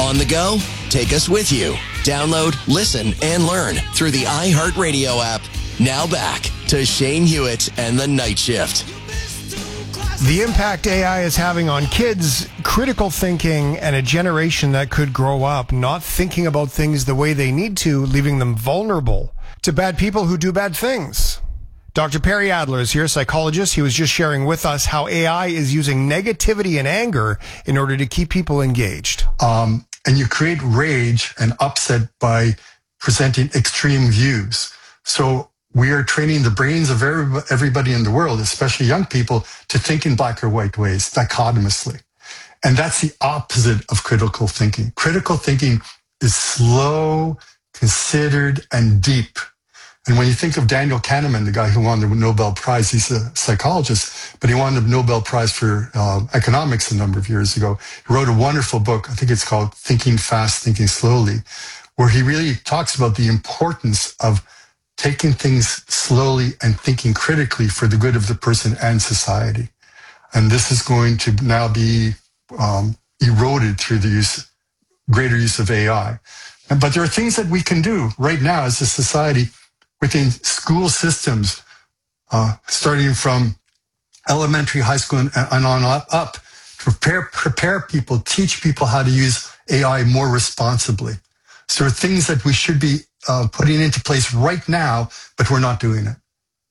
On the go? Take us with you. Download, listen, and learn through the iHeartRadio app. Now back to Shane Hewitt and the Night Shift. The impact AI is having on kids, critical thinking, and a generation that could grow up not thinking about things the way they need to, leaving them vulnerable to bad people who do bad things. Dr. Perry Adler is here, psychologist. He was just sharing with us how AI is using negativity and anger in order to keep people engaged. And you create rage and upset by presenting extreme views. So we are training the brains of everybody in the world, especially young people, to think in black or white ways, dichotomously. And that's the opposite of critical thinking. Critical thinking is slow, considered, and deep. And when you think of Daniel Kahneman, the guy who won the Nobel Prize, he's a psychologist, but he won the Nobel Prize for economics a number of years ago. He wrote a wonderful book, I think it's called Thinking Fast, Thinking Slowly, where he really talks about the importance of taking things slowly and thinking critically for the good of the person and society. And this is going to now be eroded through the greater use of AI. But there are things that we can do right now as a society within school systems, starting from elementary, high school, and on up, prepare people, teach people how to use AI more responsibly. So there are things that we should be putting into place right now, but we're not doing it.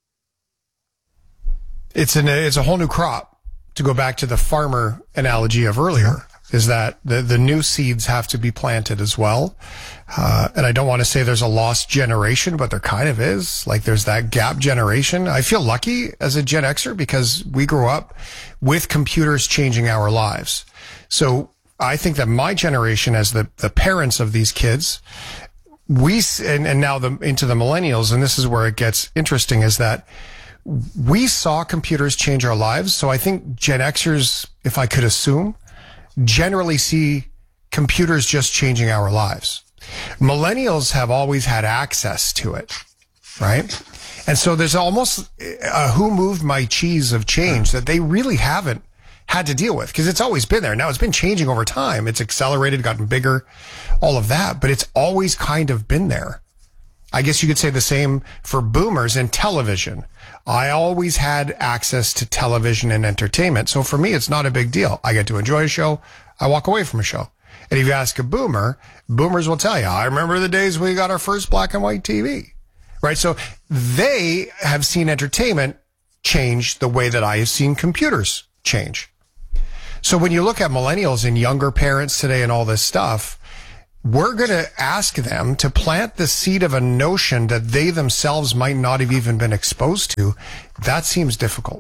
It's a whole new crop, to go back to the farmer analogy of earlier. Is that the new seeds have to be planted as well. And I don't want to say there's a lost generation, but there kind of is. Like there's that gap generation. I feel lucky as a Gen Xer because we grew up with computers changing our lives. So I think that my generation, as the parents of these kids, and now into the millennials, and this is where it gets interesting, is that we saw computers change our lives. So I think Gen Xers, if I could assume, generally see computers just changing our lives. Millennials have always had access to it, right? And so there's almost a who moved my cheese of change that they really haven't had to deal with, because it's always been there. Now it's been changing over time. It's accelerated, gotten bigger, all of that, but it's always kind of been there. I guess you could say the same for boomers and television. I always had access to television and entertainment. So for me, it's not a big deal. I get to enjoy a show. I walk away from a show. And if you ask a boomer, boomers will tell you, I remember the days we got our first black and white TV, right? So they have seen entertainment change the way that I have seen computers change. So when you look at millennials and younger parents today and all this stuff, we're going to ask them to plant the seed of a notion that they themselves might not have even been exposed to. That seems difficult.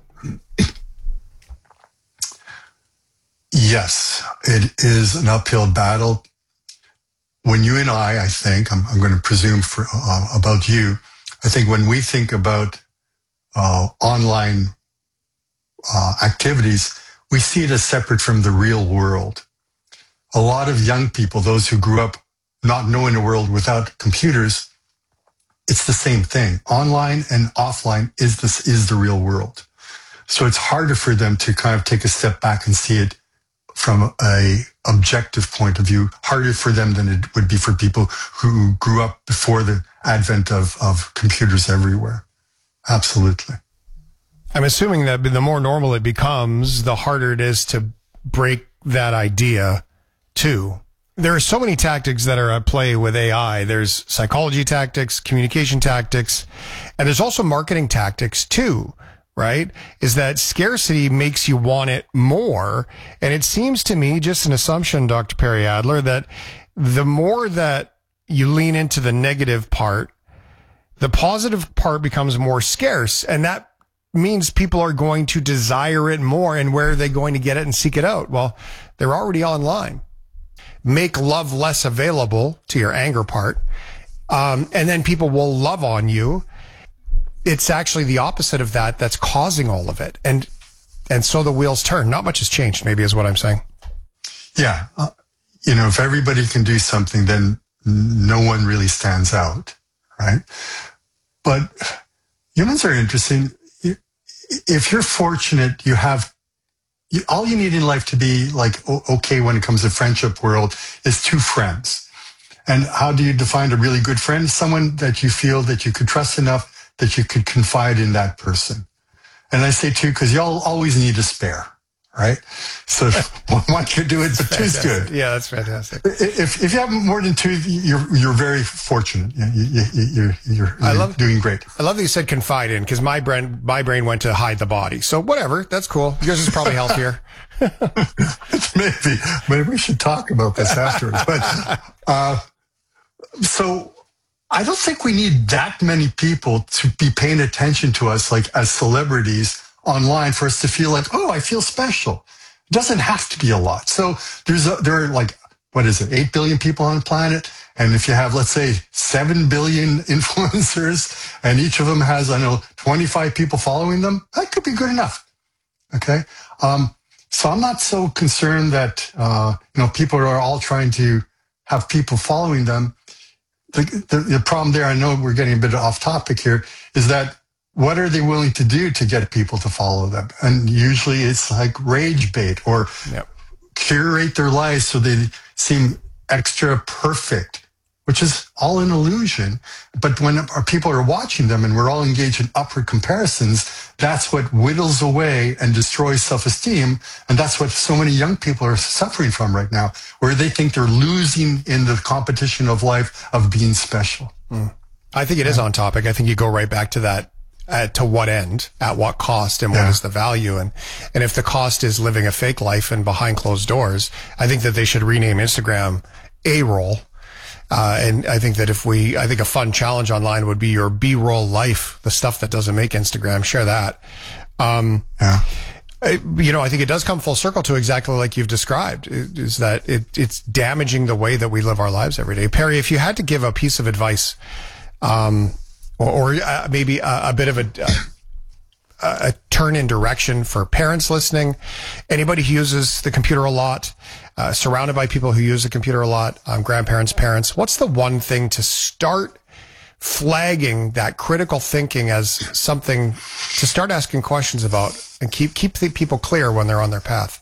Yes, it is an uphill battle. When you and I think, I'm going to presume about you, I think when we think about online activities, we see it as separate from the real world. A lot of young people, those who grew up not knowing a world without computers, it's the same thing. Online and offline is the real world. So it's harder for them to kind of take a step back and see it from a objective point of view, harder for them than it would be for people who grew up before the advent of computers everywhere. Absolutely. I'm assuming that the more normal it becomes, the harder it is to break that idea too. There are so many tactics that are at play with AI. There's psychology tactics, communication tactics, and there's also marketing tactics too, right? Is that scarcity makes you want it more. And it seems to me, just an assumption, Dr. Perry Adler, that the more that you lean into the negative part, the positive part becomes more scarce. And that means people are going to desire it more. And where are they going to get it and seek it out? Well, they're already online. Make love less available, to your anger part, and then people will love on you. It's actually the opposite of that that's causing all of it. And so the wheels turn. Not much has changed, maybe, is what I'm saying. Yeah. If everybody can do something, then no one really stands out, right? But humans are interesting. If you're fortunate, you have all you need in life to be like okay when it comes to friendship world is two friends. And how do you define a really good friend? Someone that you feel that you could trust enough that you could confide in that person. And I say two because y'all always need a spare, right? So one could do it, but two's good. Yeah, that's fantastic. If you have more than two, you're very fortunate. You're doing great. I love that you said confide in, because my brain went to hide the body. So whatever, that's cool. Yours is probably healthier. Maybe we should talk about this afterwards. But so I don't think we need that many people to be paying attention to us, like as celebrities online, for us to feel like, oh, I feel special. It doesn't have to be a lot. So there are like, what is it, 8 billion people on the planet? And if you have, let's say, 7 billion influencers, and each of them has, 25 people following them, that could be good enough. Okay. So I'm not so concerned that, people are all trying to have people following them. The problem there, I know we're getting a bit off topic here, is that what are they willing to do to get people to follow them? And usually it's like rage bait or curate their lives so they seem extra perfect, which is all an illusion. But when our people are watching them and we're all engaged in upward comparisons, that's what whittles away and destroys self-esteem. And that's what so many young people are suffering from right now, where they think they're losing in the competition of life of being special. I think it is on topic. I think you go right back to that. To what end, at what cost, and what is the value? And if the cost is living a fake life and behind closed doors, I think that they should rename Instagram A-roll. And I think that I think a fun challenge online would be your B-roll life, the stuff that doesn't make Instagram. Share that. I think it does come full circle to exactly like you've described, is that it's damaging the way that we live our lives every day. Perry, if you had to give a piece of advice, or maybe a bit of a turn in direction for parents listening, anybody who uses the computer a lot, surrounded by people who use the computer a lot, grandparents, parents, what's the one thing to start flagging that critical thinking as something to start asking questions about and keep the people clear when they're on their path?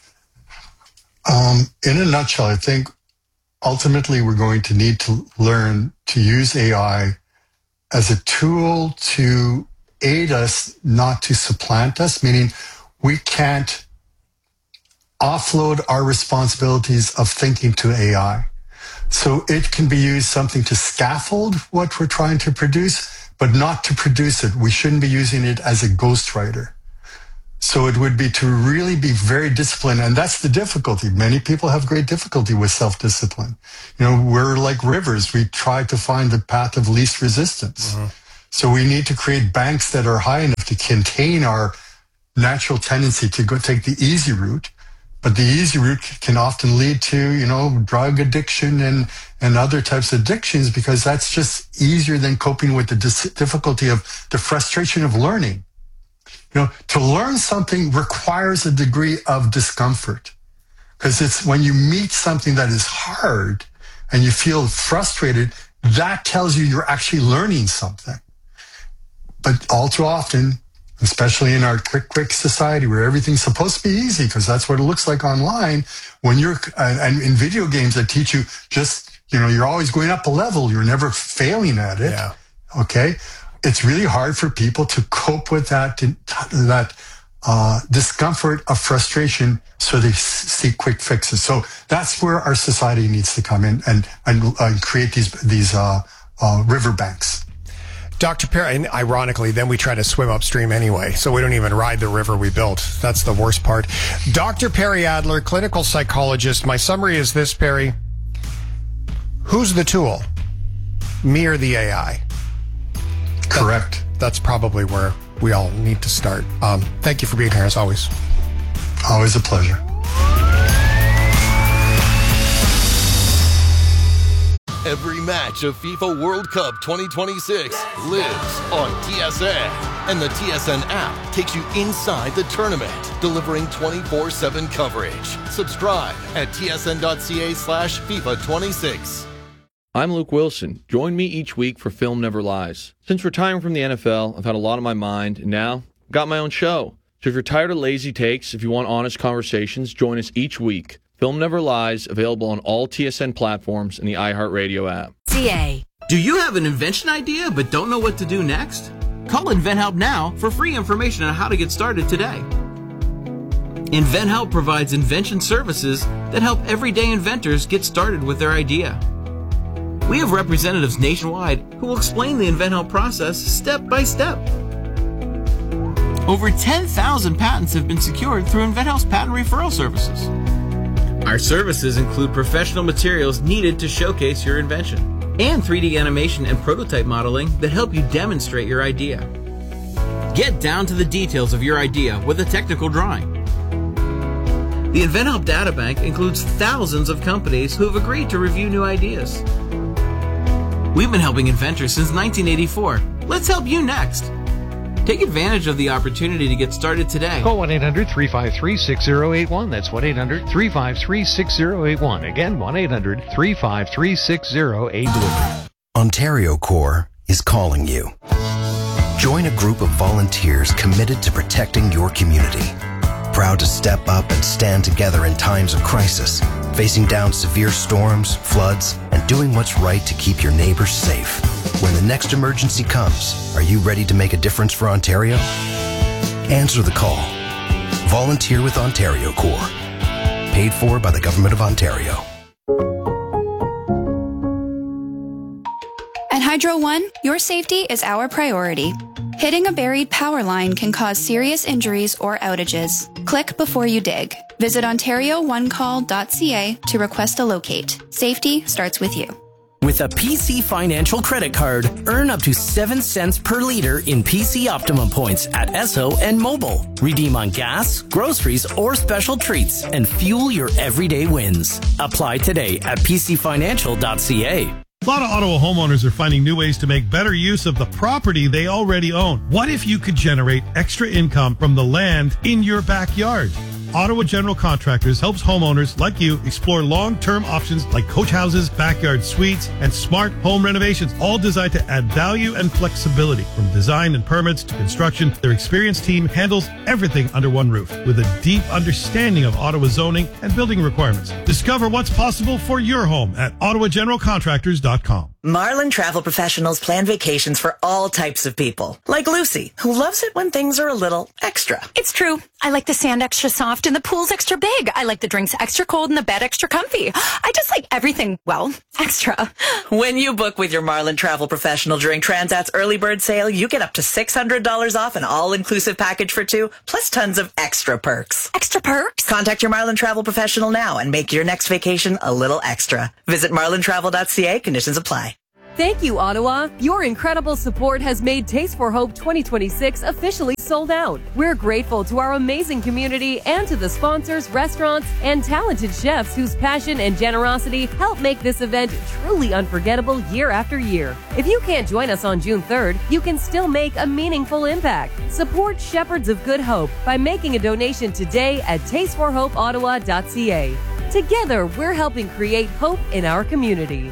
In a nutshell, I think ultimately we're going to need to learn to use AI as a tool to aid us, not to supplant us, meaning we can't offload our responsibilities of thinking to AI. So it can be used something to scaffold what we're trying to produce, but not to produce it. We shouldn't be using it as a ghostwriter. So it would be to really be very disciplined. And that's the difficulty. Many people have great difficulty with self-discipline. We're like rivers. We try to find the path of least resistance. Mm-hmm. So we need to create banks that are high enough to contain our natural tendency to go take the easy route. But the easy route can often lead to, drug addiction and other types of addictions, because that's just easier than coping with the difficulty of the frustration of learning. To learn something requires a degree of discomfort, because it's when you meet something that is hard and you feel frustrated, that tells you you're actually learning something. But all too often, especially in our quick society where everything's supposed to be easy, because that's what it looks like online, when you're, and in video games that teach you just, you're always going up a level, you're never failing at it. Yeah. Okay. It's really hard for people to cope with that discomfort of frustration, so they seek quick fixes. So that's where our society needs to come in and create these riverbanks. Dr. Perry, and ironically, then we try to swim upstream anyway, so we don't even ride the river we built. That's the worst part. Dr. Perry Adler, clinical psychologist. My summary is this, Perry. Who's the tool? Me or the AI? Correct. That's probably where we all need to start. Thank you for being here, as always. Always a pleasure. Every match of FIFA World Cup 2026 lives on TSN. And the TSN app takes you inside the tournament, delivering 24/7 coverage. Subscribe at tsn.ca/FIFA26. I'm Luke Wilson. Join me each week for Film Never Lies. Since retiring from the NFL, I've had a lot on my mind, and now I've got my own show. So if you're tired of lazy takes, if you want honest conversations, join us each week. Film Never Lies, available on all TSN platforms and the iHeartRadio app. CA. Do you have an invention idea but don't know what to do next? Call InventHelp now for free information on how to get started today. InventHelp provides invention services that help everyday inventors get started with their idea. We have representatives nationwide who will explain the InventHelp process step by step. Over 10,000 patents have been secured through InventHelp's patent referral services. Our services include professional materials needed to showcase your invention and 3D animation and prototype modeling that help you demonstrate your idea. Get down to the details of your idea with a technical drawing. The InventHelp Databank includes thousands of companies who have agreed to review new ideas. We've been helping inventors since 1984. Let's help you next. Take advantage of the opportunity to get started today. Call 1-800-353-6081. That's 1-800-353-6081. Again, 1-800-353-6081. Ontario Corps is calling you. Join a group of volunteers committed to protecting your community. Proud to step up and stand together in times of crisis, facing down severe storms, floods, and doing what's right to keep your neighbors safe. When the next emergency comes, are you ready to make a difference for Ontario? Answer the call. Volunteer with Ontario Corps. Paid for by the Government of Ontario. At Hydro One, your safety is our priority. Hitting a buried power line can cause serious injuries or outages. Click before you dig. Visit OntarioOneCall.ca to request a locate. Safety starts with you. With a PC Financial credit card, earn up to 7 cents per liter in PC Optimum points at Esso and Mobile. Redeem on gas, groceries, or special treats and fuel your everyday wins. Apply today at PCFinancial.ca. A lot of Ottawa homeowners are finding new ways to make better use of the property they already own. What if you could generate extra income from the land in your backyard? Ottawa General Contractors helps homeowners like you explore long-term options like coach houses, backyard suites, and smart home renovations, all designed to add value and flexibility. From design and permits to construction, their experienced team handles everything under one roof with a deep understanding of Ottawa zoning and building requirements. Discover what's possible for your home at ottawageneralcontractors.com. Marlin Travel Professionals plan vacations for all types of people, like Lucy, who loves it when things are a little extra. It's true. I like the sand extra soft and the pool's extra big. I like the drinks extra cold and the bed extra comfy. I just like everything, well, extra. When you book with your Marlin Travel Professional during Transat's early bird sale, you get up to $600 off an all-inclusive package for two, plus tons of extra perks. Extra perks? Contact your Marlin Travel Professional now and make your next vacation a little extra. Visit marlintravel.ca. Conditions apply. Thank you, Ottawa. Your incredible support has made Taste for Hope 2026 officially sold out. We're grateful to our amazing community and to the sponsors, restaurants, and talented chefs whose passion and generosity help make this event truly unforgettable year after year. If you can't join us on June 3rd, you can still make a meaningful impact. Support Shepherds of Good Hope by making a donation today at tasteforhopeottawa.ca. Together, we're helping create hope in our community.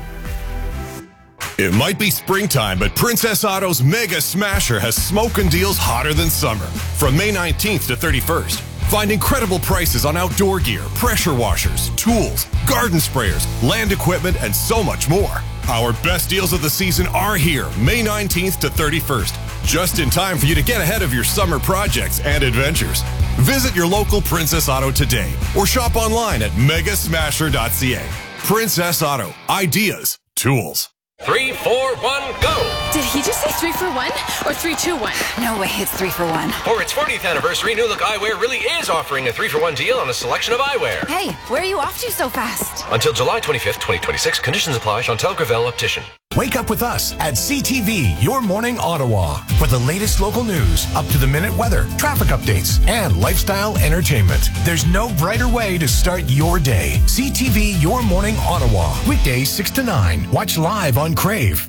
It might be springtime, but Princess Auto's Mega Smasher has smoking deals hotter than summer. From May 19th to 31st, find incredible prices on outdoor gear, pressure washers, tools, garden sprayers, land equipment, and so much more. Our best deals of the season are here, May 19th to 31st, just in time for you to get ahead of your summer projects and adventures. Visit your local Princess Auto today or shop online at megasmasher.ca. Princess Auto. Ideas. Tools. 3, 4, 1, go! Did he just say 3 for 1 or 3, 2, 1? No way, it's 3 for 1. For its 40th anniversary, New Look Eyewear really is offering a 3 for 1 deal on a selection of eyewear. Hey, where are you off to so fast? Until July 25th, 2026. Conditions apply. Chantal Gravel, Optician. Wake up with us at CTV, Your Morning Ottawa, for the latest local news, up-to-the-minute weather, traffic updates, and lifestyle entertainment. There's no brighter way to start your day. CTV, Your Morning Ottawa, weekdays 6 to 9. Watch live on Crave.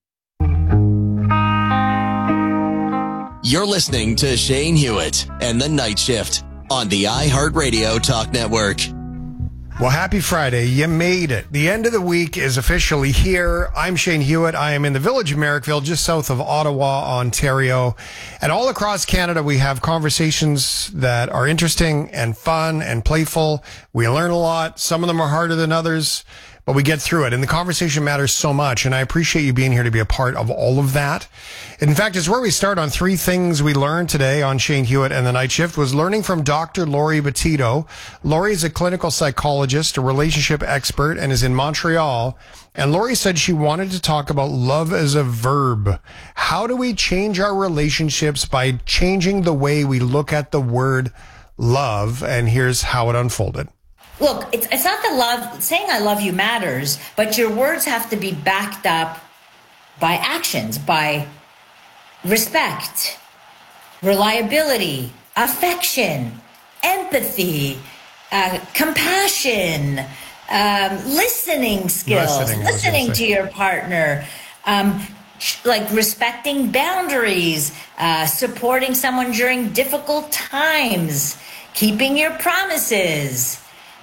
You're listening to Shane Hewitt and the Night Shift on the iHeartRadio Talk Network. Well, happy Friday. You made it. The end of the week is officially here. I'm Shane Hewitt. I am in the village of Merrickville, just south of Ottawa, Ontario. And all across Canada, we have conversations that are interesting and fun and playful. We learn a lot. Some of them are harder than others, but we get through it. And the conversation matters so much. And I appreciate you being here to be a part of all of that. In fact, it's where we start on 3 things we learned today on Shane Hewitt and the Night Shift was learning from Dr. Lori Betito. Lori is a clinical psychologist, a relationship expert, and is in Montreal. And Lori said she wanted to talk about love as a verb. How do we change our relationships by changing the way we look at the word love? And here's how it unfolded. Look, it's not that love, saying I love you matters, but your words have to be backed up by actions, by respect, reliability, affection, empathy, compassion, listening skills, listening to your partner, like respecting boundaries, supporting someone during difficult times, keeping your promises,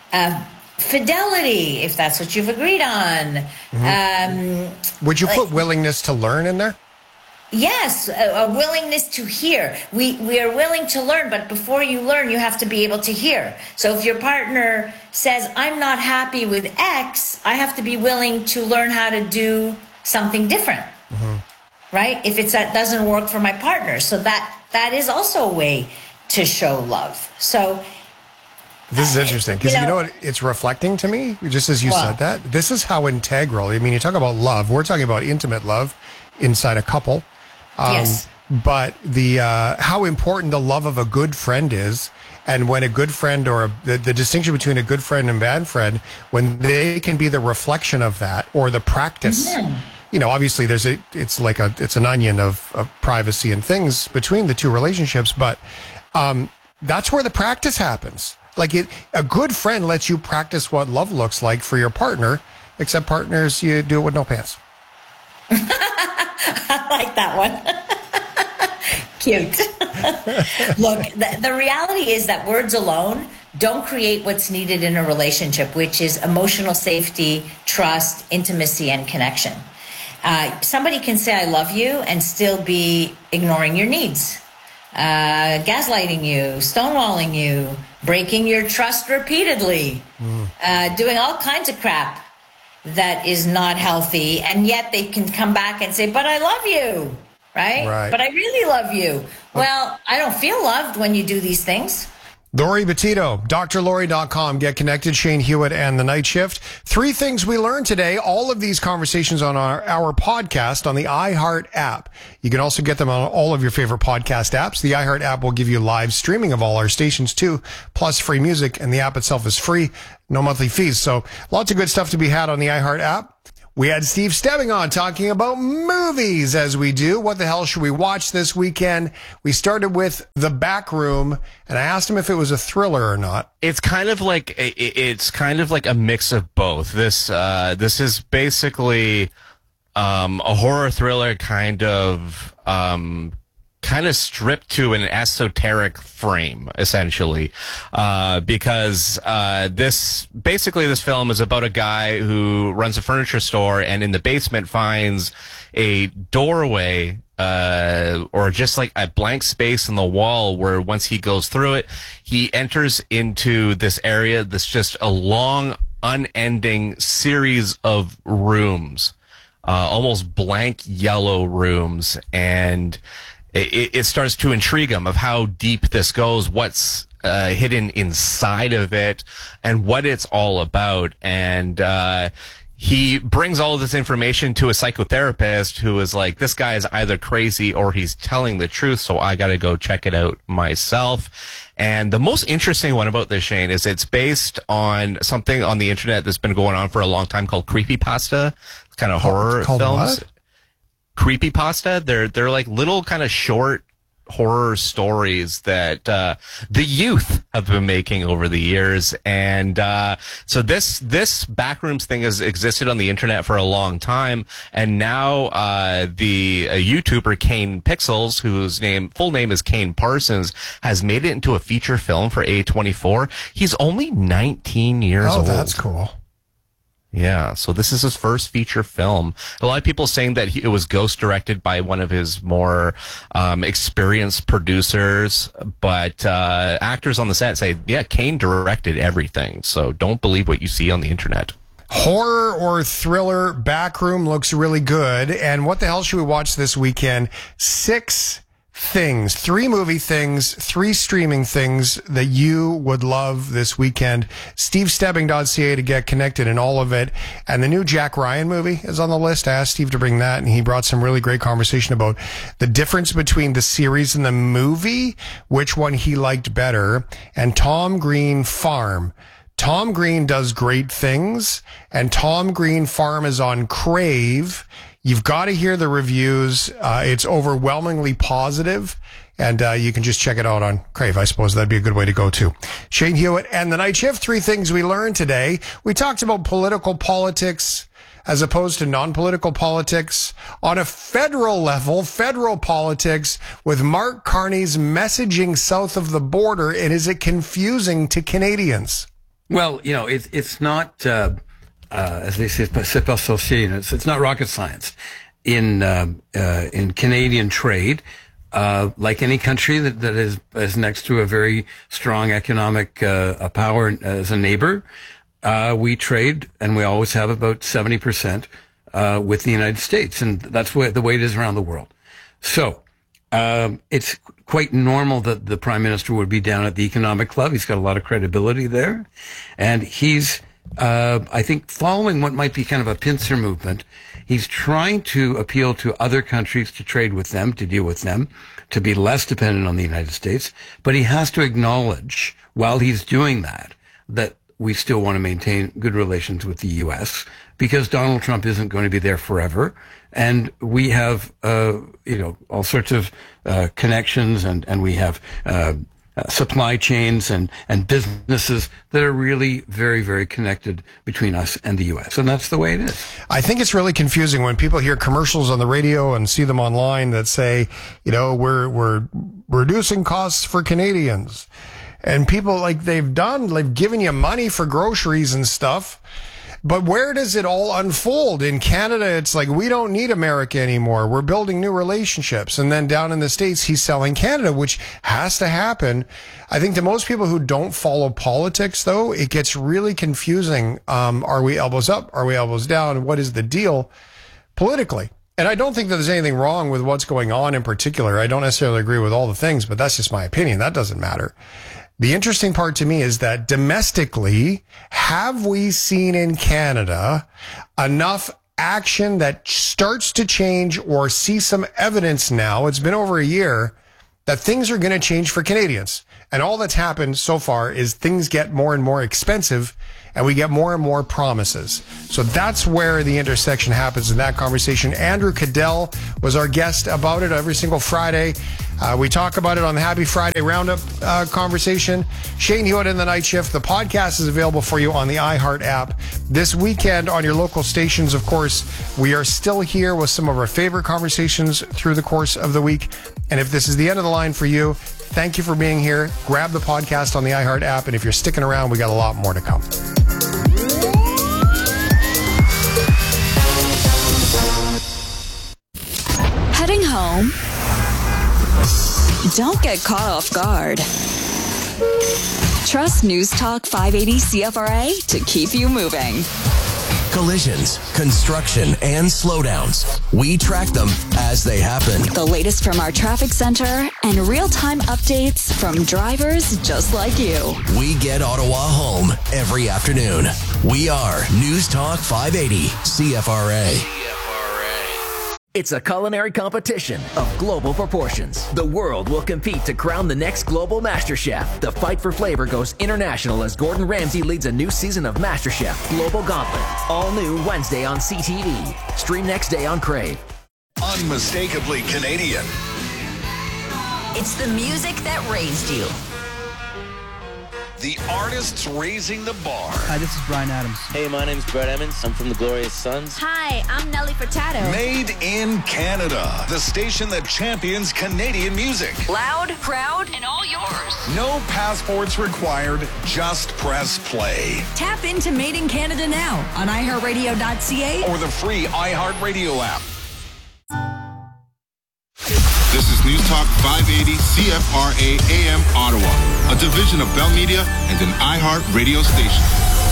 fidelity, if that's what you've agreed on. Mm-hmm. Would you put willingness to learn in there? Yes, a willingness to hear. We are willing to learn, but before you learn, you have to be able to hear. So if your partner says, I'm not happy with X, I have to be willing to learn how to do something different, right? If that doesn't work for my partner. So that is also a way to show love. So this is interesting because you know what it's reflecting to me, just as you said that. This is how integral, I mean, you talk about love, we're talking about intimate love inside a couple. Yes. But the how important the love of a good friend is, and when a good friend or the distinction between a good friend and bad friend, when they can be the reflection of that or the practice. You know, obviously it's an onion of privacy and things between the two relationships, but that's where the practice happens. Like a good friend lets you practice what love looks like for your partner, except partners, you do it with no pants. I like that one. Cute. Look, the reality is that words alone don't create what's needed in a relationship, which is emotional safety, trust, intimacy, and connection. Somebody can say, I love you, and still be ignoring your needs, gaslighting you, stonewalling you, breaking your trust repeatedly, doing all kinds of crap that is not healthy, and yet they can come back and say, but I love you, right? But I really love you. Well, I don't feel loved when you do these things. Lori Betito, drlori.com. Get connected. Shane Hewitt and the Night Shift. 3 things we learned today. All of these conversations on our podcast on the iHeart app. You can also get them on all of your favorite podcast apps. The iHeart app will give you live streaming of all our stations too, plus free music, and the app itself is free. No monthly fees. So lots of good stuff to be had on the iHeart app. We had Steve Stebbing on talking about movies, as we do. What the hell should we watch this weekend? We started with The Back Room, and I asked him if it was a thriller or not. It's kind of like a mix of both. This is basically a horror thriller kind of stripped to an esoteric frame, essentially, because this film is about a guy who runs a furniture store and in the basement finds a doorway or just like a blank space in the wall where once he goes through it, he enters into this area that's just a long, unending series of rooms, almost blank yellow rooms, and it starts to intrigue him of how deep this goes, what's hidden inside of it, and what it's all about. And he brings all of this information to a psychotherapist who is like, this guy is either crazy or he's telling the truth, so I got to go check it out myself. And the most interesting one about this, Shane, is it's based on something on the internet that's been going on for a long time called creepypasta, kind of horror films. What? Creepypasta. They're like little kind of short horror stories that the youth have been making over the years. And so this Backrooms thing has existed on the internet for a long time. And now the YouTuber Kane Pixels, whose full name is Kane Parsons, has made it into a feature film for A24. He's only 19 years old. Oh, that's cool. Yeah, so this is his first feature film. A lot of people saying that it was ghost directed by one of his more experienced producers, but actors on the set say, yeah, Kane directed everything. So don't believe what you see on the internet. Horror or thriller, Backroom looks really good. And what the hell should we watch this weekend? 6 things, 3 movie things, 3 streaming things that you would love this weekend. SteveStebbing.ca to get connected in all of it. And the new Jack Ryan movie is on the list. I asked Steve to bring that, and he brought some really great conversation about the difference between the series and the movie, which one he liked better, and Tom Green Farm. Tom Green does great things, and Tom Green Farm is on Crave. You've got to hear the reviews. It's overwhelmingly positive, and you can just check it out on Crave. I suppose that'd be a good way to go too. Shane Hewitt and the Night Shift. 3 things we learned today. We talked about politics as opposed to non-political politics on a federal level, federal politics with Mark Carney's messaging south of the border. And is it confusing to Canadians? Well, it's not, as they say, c'est pas sorcier. It's not rocket science. In Canadian trade, like any country that is next to a very strong economic power as a neighbor, we trade, and we always have about 70% with the United States, and that's the way it is around the world. So it's quite normal that the Prime Minister would be down at the Economic Club. He's got a lot of credibility there, and he's I think following what might be kind of a pincer movement. He's trying to appeal to other countries to trade with them, to deal with them, to be less dependent on the United States. But he has to acknowledge, while he's doing that we still want to maintain good relations with the U.S. because Donald Trump isn't going to be there forever. And we have, all sorts of connections, and we have supply chains and businesses that are really very, very connected between us and the U.S. And that's the way it is. I think it's really confusing when people hear commercials on the radio and see them online that say, we're reducing costs for Canadians. And people they've given you money for groceries and stuff. But where does it all unfold? In Canada, it's like, we don't need America anymore. We're building new relationships. And then down in the States, he's selling Canada, which has to happen. I think to most people who don't follow politics, though, it gets really confusing. Are we elbows up? Are we elbows down? What is the deal politically? And I don't think that there's anything wrong with what's going on in particular. I don't necessarily agree with all the things, but that's just my opinion. That doesn't matter. The interesting part to me is that domestically, have we seen in Canada enough action that starts to change or see some evidence now? It's been over a year that things are going to change for Canadians. And all that's happened so far is things get more and more expensive and we get more and more promises. So that's where the intersection happens in that conversation. Andrew Cadell was our guest about it every single Friday. We talk about it on the Happy Friday Roundup conversation. Shane Hewitt in the Night Shift. The podcast is available for you on the iHeart app. This weekend on your local stations, of course, we are still here with some of our favorite conversations through the course of the week. And if this is the end of the line for you, thank you for being here. Grab the podcast on the iHeart app. And if you're sticking around, we got a lot more to come. Heading home? Don't get caught off guard. Trust News Talk 580 CFRA to keep you moving. Collisions, construction, and slowdowns. We track them as they happen. The latest from our traffic center and real-time updates from drivers just like you. We get Ottawa home every afternoon. We are News Talk 580 CFRA. It's a culinary competition of global proportions. The world will compete to crown the next global MasterChef. The fight for flavor goes international as Gordon Ramsay leads a new season of MasterChef Global Gauntlet. All new Wednesday on CTV. Stream next day on Crave. Unmistakably Canadian. It's the music that raised you. The artists raising the bar. Hi, this is Bryan Adams. Hey, my name's Brett Emmons. I'm from the Glorious Sons. Hi, I'm Nelly Furtado. Made in Canada. The station that champions Canadian music. Loud, proud, and all yours. No passports required. Just press play. Tap into Made in Canada now on iHeartRadio.ca or the free iHeartRadio app. This is News Talk 580 CFRA AM Ottawa, a division of Bell Media and an iHeart radio station.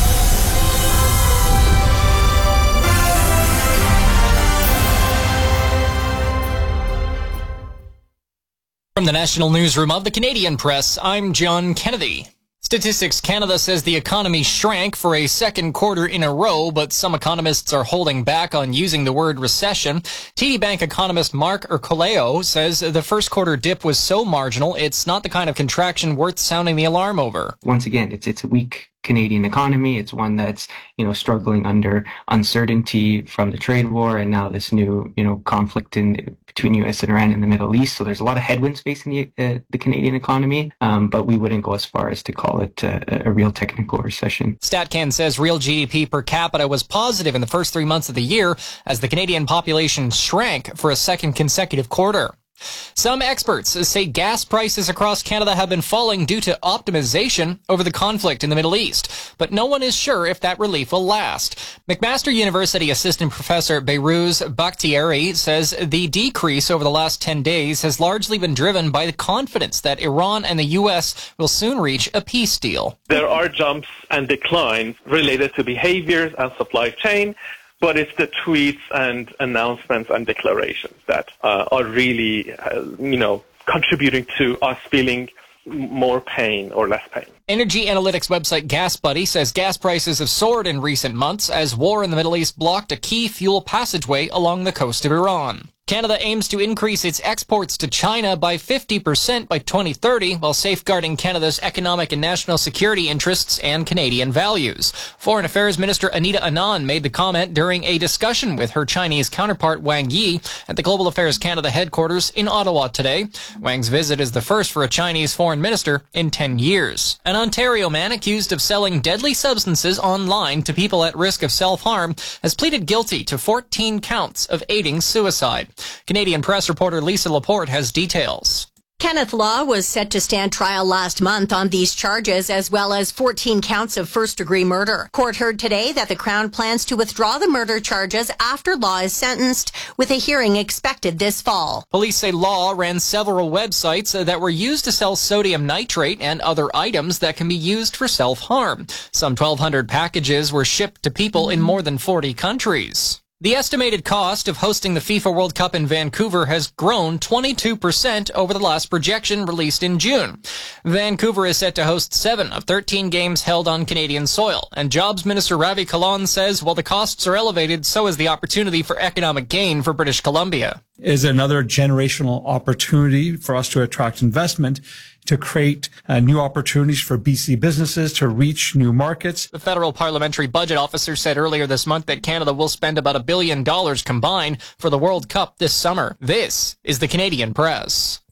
From the National Newsroom of the Canadian Press, I'm John Kennedy. Statistics Canada says the economy shrank for a second quarter in a row, but some economists are holding back on using the word recession. TD Bank economist Mark Ercoleo says the first quarter dip was so marginal, it's not the kind of contraction worth sounding the alarm over. Once again, it's a weak Canadian economy. It's one that's, struggling under uncertainty from the trade war and now this new, conflict between U.S. and Iran in the Middle East. So there's a lot of headwinds facing the Canadian economy, but we wouldn't go as far as to call it a real technical recession. StatCan says real GDP per capita was positive in the first 3 months of the year as the Canadian population shrank for a second consecutive quarter. Some experts say gas prices across Canada have been falling due to optimization over the conflict in the Middle East, but no one is sure if that relief will last. McMaster University assistant professor Behrouz Bakhtiari says the decrease over the last 10 days has largely been driven by the confidence that Iran and the U.S. will soon reach a peace deal. There are jumps and declines related to behaviors and supply chain, but it's the tweets and announcements and declarations that are really, contributing to us feeling more pain or less pain. Energy analytics website GasBuddy says gas prices have soared in recent months as war in the Middle East blocked a key fuel passageway along the coast of Iran. Canada aims to increase its exports to China by 50% by 2030 while safeguarding Canada's economic and national security interests and Canadian values. Foreign Affairs Minister Anita Anand made the comment during a discussion with her Chinese counterpart Wang Yi at the Global Affairs Canada headquarters in Ottawa today. Wang's visit is the first for a Chinese foreign minister in 10 years. An Ontario man accused of selling deadly substances online to people at risk of self-harm has pleaded guilty to 14 counts of aiding suicide. Canadian Press reporter Lisa Laporte has details. Kenneth Law was set to stand trial last month on these charges, as well as 14 counts of first-degree murder. Court heard today that the Crown plans to withdraw the murder charges after Law is sentenced, with a hearing expected this fall. Police say Law ran several websites that were used to sell sodium nitrate and other items that can be used for self-harm. Some 1,200 packages were shipped to people in more than 40 countries. The estimated cost of hosting the FIFA World Cup in Vancouver has grown 22% over the last projection released in June. Vancouver is set to host 7 of 13 games held on Canadian soil, and Jobs Minister Ravi Kahlon says while the costs are elevated, so is the opportunity for economic gain for British Columbia. Is another generational opportunity for us to attract investment, to create new opportunities for BC businesses to reach new markets. The Federal Parliamentary Budget Officer said earlier this month that Canada will spend about $1 billion combined for the World Cup this summer. This is the Canadian Press.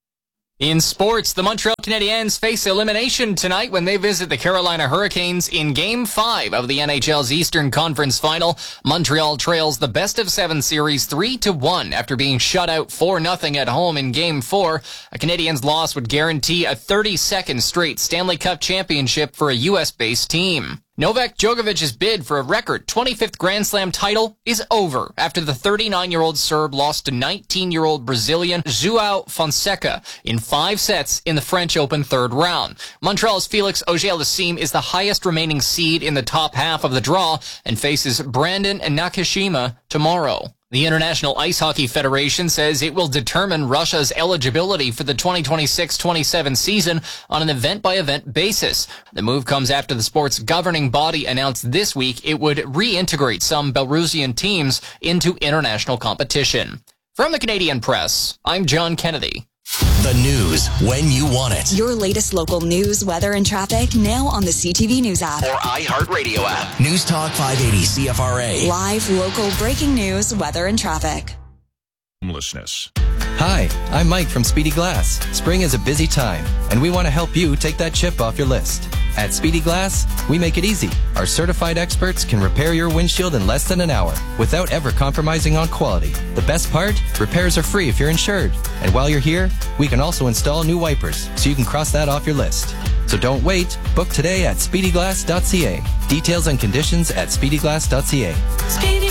In sports, the Montreal Canadiens face elimination tonight when they visit the Carolina Hurricanes in Game 5 of the NHL's Eastern Conference Final. Montreal trails the best-of-7 series 3-1 after being shut out 4-0 at home in Game 4. A Canadiens loss would guarantee a 32nd straight Stanley Cup championship for a U.S.-based team. Novak Djokovic's bid for a record 25th Grand Slam title is over after the 39-year-old Serb lost to 19-year-old Brazilian João Fonseca in 5 sets in the French Open third round. Montreal's Felix Auger-Aliassime is the highest remaining seed in the top half of the draw and faces Brandon Nakashima tomorrow. The International Ice Hockey Federation says it will determine Russia's eligibility for the 2026-27 season on an event-by-event basis. The move comes after the sport's governing body announced this week it would reintegrate some Belarusian teams into international competition. From the Canadian Press, I'm John Kennedy. The news when you want it. Your latest local news, weather, and traffic now on the CTV News app. Or iHeartRadio app. News Talk 580 CFRA. Live, local, breaking news, weather, and traffic. Homelessness. Hi, I'm Mike from Speedy Glass. Spring is a busy time, and we want to help you take that chip off your list. At Speedy Glass, we make it easy. Our certified experts can repair your windshield in less than an hour without ever compromising on quality. The best part? Repairs are free if you're insured. And while you're here, we can also install new wipers so you can cross that off your list. So don't wait. Book today at speedyglass.ca. Details and conditions at speedyglass.ca. Speedy